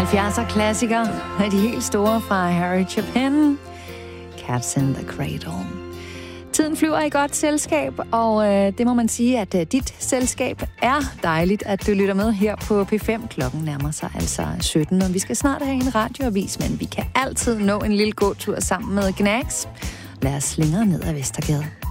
70'er klassiker af de helt store fra Harry Chapin. Cats in the Cradle. Tiden flyver i godt selskab, og det må man sige, at dit selskab er dejligt, at du lytter med her på P5. Klokken nærmer sig altså 17, og vi skal snart have en radioavis, men vi kan altid nå en lille gåtur sammen med Gnags. Lad os slingre ned ad Vestergade.